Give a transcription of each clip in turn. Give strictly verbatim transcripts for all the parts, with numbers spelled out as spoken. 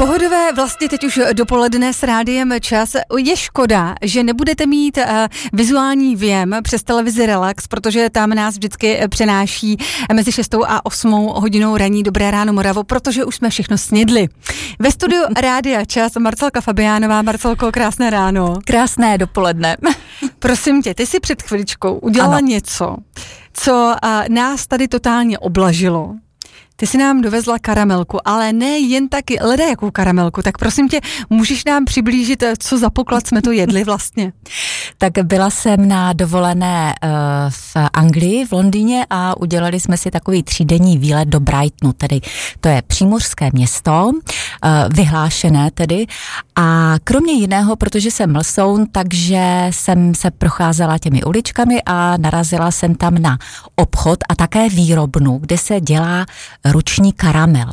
Pohodové vlastně teď už dopoledne s Rádiem Čas. Je škoda, že nebudete mít uh, vizuální věm přes televizi Relax, protože tam nás vždycky přenáší mezi šestou a osmou hodinou ranní Dobré ráno Moravo, protože už jsme všechno snědli. Ve studiu Rádia Čas Marcelka Fabiánová. Marcelko, krásné ráno. Krásné dopoledne. Prosím tě, ty jsi před chviličkou udělala ano. něco, co uh, nás tady totálně oblažilo. Ty jsi nám dovezla karamelku, ale ne jen taky, leda jakou karamelku, tak prosím tě, můžeš nám přiblížit, co za poklad jsme to jedli vlastně? Tak byla jsem na dovolené uh, v Anglii, v Londýně a udělali jsme si takový třídenní výlet do Brightonu, tedy to je přímořské město, uh, vyhlášené tedy a kromě jiného, protože jsem Mlsoun, takže jsem se procházela těmi uličkami a narazila jsem tam na obchod a také výrobnu, kde se dělá ruční karamel.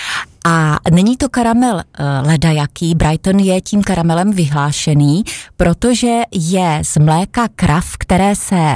A není to karamel uh, ledajaký, Brighton je tím karamelem vyhlášený, protože je z mléka krav, které se uh,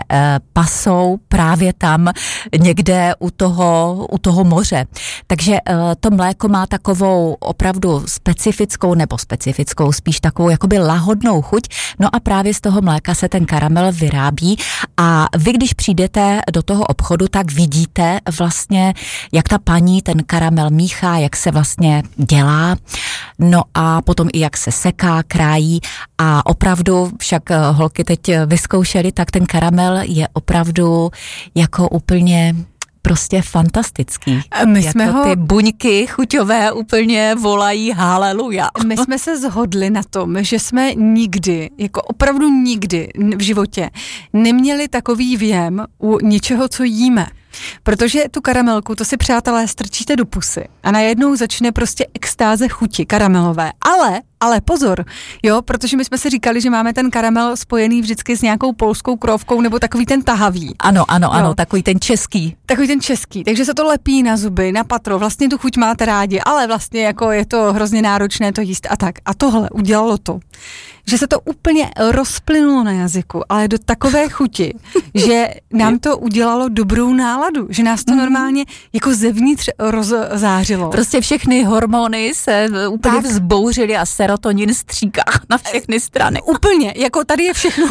pasou právě tam někde u toho, u toho moře. Takže uh, to mléko má takovou opravdu specifickou, nebo specifickou, spíš takovou jakoby lahodnou chuť, no a právě z toho mléka se ten karamel vyrábí a vy, když přijdete do toho obchodu, tak vidíte vlastně, jak ta paní ten karamel míchá, jak se vlastně dělá, no a potom i jak se seká, krájí a opravdu, však holky teď vyzkoušely, tak ten karamel je opravdu jako úplně prostě fantastický. My jako jsme ho... ty buňky chuťové úplně volají haleluja. My jsme se shodli na tom, že jsme nikdy, jako opravdu nikdy v životě neměli takový věm u něčeho, co jíme. Protože tu karamelku, to si přátelé strčíte do pusy a najednou začne prostě extáze chuti karamelové. Ale, ale pozor, jo, protože my jsme si říkali, že máme ten karamel spojený vždycky s nějakou polskou krovkou nebo takový ten tahavý. Ano, ano, ano, jo. takový ten český. Takový ten český, takže se to lepí na zuby, na patro, vlastně tu chuť máte rádi, ale vlastně jako je to hrozně náročné to jíst a tak. A tohle udělalo to, že se to úplně rozplynulo na jazyku, ale do takové chuti, že nám to udělalo dobrou náladu, že nás to normálně jako zevnitř rozzářilo. Prostě všechny hormony se úplně tak. vzbouřily a serotonin stříká na všechny strany. Úplně, jako tady je všechno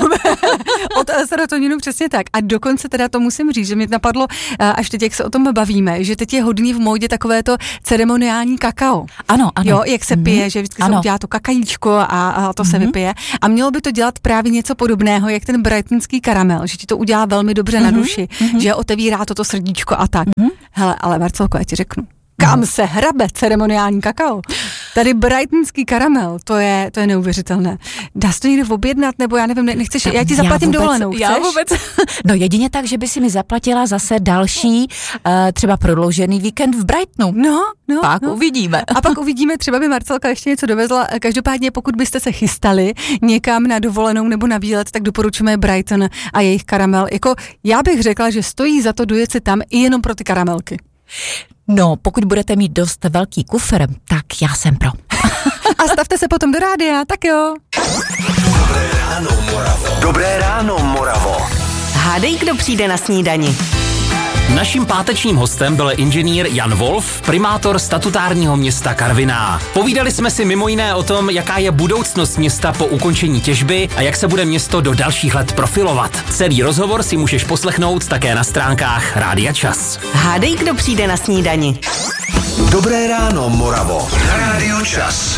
od serotoninu přesně tak. A dokonce teda to musím říct, že mi napadlo, až teď, jak se o tom bavíme, že teď je hodně v módě takové to ceremoniální kakao. Ano, ano. Jo, jak se pije, mm-hmm. že vždycky ano. se udělá to kakajíčko a, a to mm-hmm. se vypije. A mělo by to dělat právě něco podobného, jak ten brightonský karamel, že ti to udělá velmi dobře mm-hmm. na duši, mm-hmm. že otevírá toto srdíčko a tak. Mm-hmm. Hele, ale Marcelko, já ti řeknu, kam mm-hmm. se hrabe ceremoniální kakao? Tady brightonský karamel, to je, to je neuvěřitelné. Dá se to někde objednat, nebo já nevím, nechceš, já ti zaplatím já vůbec, dovolenou, chceš? Já vůbec, no jedině tak, že by si mi zaplatila zase další, uh, třeba prodloužený víkend v Brightonu. No, no. Pak no. uvidíme. A pak uvidíme, třeba by Marcelka ještě něco dovezla. Každopádně, pokud byste se chystali někam na dovolenou nebo na výlet, tak doporučujeme Brighton a jejich karamel. Jako já bych řekla, že stojí za to dojet si tam i jenom pro ty karamelky. No, pokud budete mít dost velký kufr, tak já jsem pro. A stavte se potom do rádia, tak jo. Dobré ráno, Moravo. Dobré ráno, Moravo. Hádej, kdo přijde na snídani. Naším pátečním hostem byl inženýr Jan Wolf, primátor statutárního města Karviná. Povídali jsme si mimo jiné o tom, jaká je budoucnost města po ukončení těžby a jak se bude město do dalších let profilovat. Celý rozhovor si můžeš poslechnout také na stránkách Rádia Čas. Hádej, kdo přijde na snídani. Dobré ráno, Moravo. Na Rádiu Čas.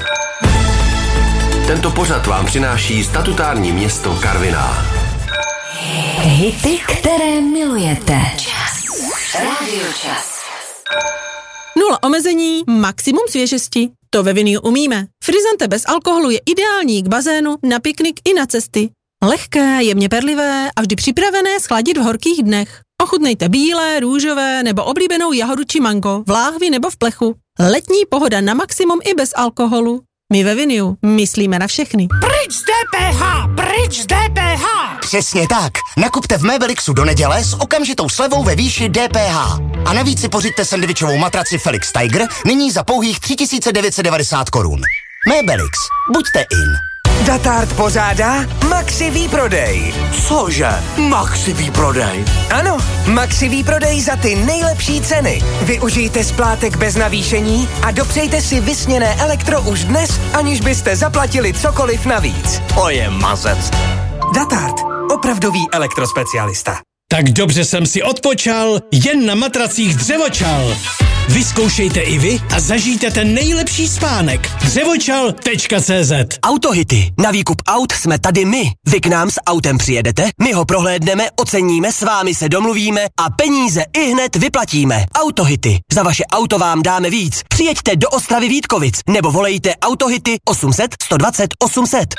Tento pořad vám přináší statutární město Karviná. Hity, které milujete. Čas. Rádio Čas. Nula omezení, maximum svěžesti. To ve Viniu umíme. Frizante bez alkoholu je ideální k bazénu, na piknik i na cesty. Lehké, jemně perlivé a vždy připravené schladit v horkých dnech. Ochutnejte bílé, růžové nebo oblíbenou jahodu či mango, v láhvi nebo v plechu. Letní pohoda na maximum i bez alkoholu. My ve Viniu myslíme na všechny. Pryč z D P H! Pryč z D P H! Přesně tak. Nakupte v Mébelixu do neděle s okamžitou slevou ve výši D P H. A navíc si pořiďte sendvičovou matraci Felix Tiger nyní za pouhých tři tisíce devět set devadesát korun. Mébelix. Buďte in. Datard pořádá Maxi výprodej. Cože? Maxi výprodej? Ano, Maxi výprodej za ty nejlepší ceny. Využijte splátek bez navýšení a dopřejte si vysněné elektro už dnes, aniž byste zaplatili cokoliv navíc. To je mazec. Datard, opravdový elektrospecialista. Tak dobře jsem si odpočal, jen na matracích Dřevočal. Vyzkoušejte i vy a zažijte ten nejlepší spánek. dřevočal tečka cé zet. Autohity. Na výkup aut jsme tady my. Vy k nám s autem přijedete, my ho prohlédneme, oceníme, s vámi se domluvíme a peníze i hned vyplatíme. Autohity. Za vaše auto vám dáme víc. Přijeďte do Ostravy Vítkovic nebo volejte Autohity osm set sto dvacet osm set.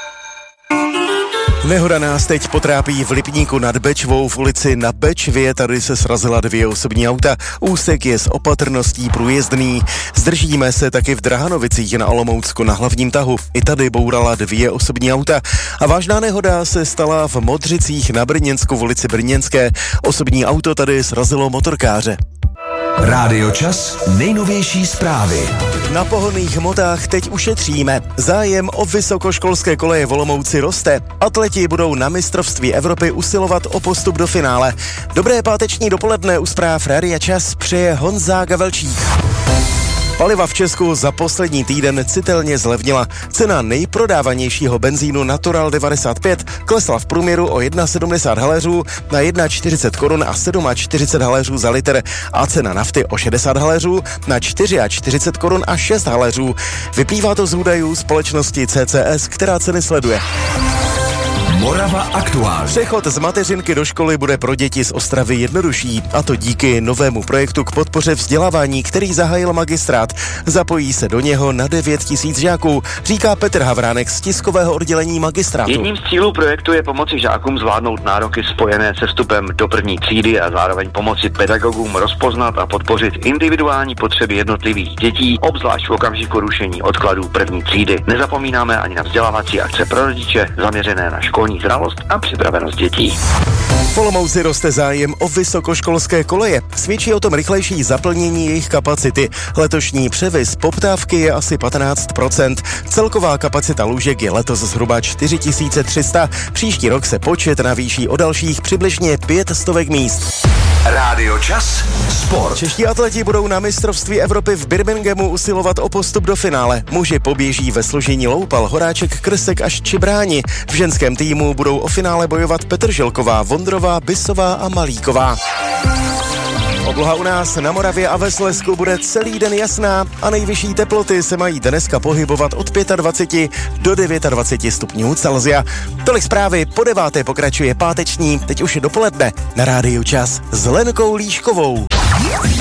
Nehoda nás teď potrápí v Lipníku nad Bečvou v ulici Na Bečvě. Tady se srazila dvě osobní auta. Úsek je s opatrností průjezdný. Zdržíme se taky v Drahanovicích na Olomoucku na hlavním tahu. I tady bourala dvě osobní auta. A vážná nehoda se stala v Modřicích na Brněnsku v ulici Brněnské. Osobní auto tady srazilo motorkáře. Rádio Čas, nejnovější zprávy. Na pohonných hmotách teď ušetříme. Zájem o vysokoškolské koleje v Olomouci roste. Atleti budou na mistrovství Evropy usilovat o postup do finále. Dobré páteční dopoledne u zpráv Rádia Čas přeje Honza Gavelčík. Paliva v Česku za poslední týden citelně zlevnila. Cena nejprodávanějšího benzínu Natural devadesát pět klesla v průměru o jedna sedmdesát haléřů na čtyřicet jedna korun a čtyřicet sedm haléřů za litr a cena nafty o šedesát haléřů na čtyřicet čtyři korun a šest haléřů. Vyplývá to z údajů společnosti C C S, která ceny sleduje. Morava aktuálně. Přechod z mateřinky do školy bude pro děti z Ostravy jednodušší, a to díky novému projektu k podpoře vzdělávání, který zahájil magistrát. Zapojí se do něho na devět tisíc žáků, říká Petr Havránek z tiskového oddělení magistrátu. Jedním z cílů projektu je pomoci žákům zvládnout nároky spojené se vstupem do první třídy a zároveň pomoci pedagogům rozpoznat a podpořit individuální potřeby jednotlivých dětí, obzvlášť v okamžiku rušení odkladů první třídy. Nezapomínáme ani na vzdělávací akce pro rodiče zaměřené na školní zralost a připravenost dětí. V Olomouci roste zájem o vysokoškolské koleje. Svědčí o tom rychlejší zaplnění jejich kapacity. Letošní převis poptávky je asi patnáct procent. Celková kapacita lůžek je letos zhruba čtyři tisíce tři sta. Příští rok se počet navýší o dalších přibližně pět stovek míst. Rádio Čas, sport. Čeští atleti budou na mistrovství Evropy v Birminghamu usilovat o postup do finále. Muži poběží ve složení loupal, Horáček, Krsek až Čibráni. V ženském týmu budou o finále bojovat Petržilková, Vondrová, Bisová a Malíková. Obloha u nás na Moravě a ve Slezsku bude celý den jasná a nejvyšší teploty se mají dneska pohybovat od dvacet pět do dvacet devět stupňů Celsia. Tolik zprávy, po deváté pokračuje páteční, teď už je dopoledne na Rádiu Čas s Lenkou Líškovou.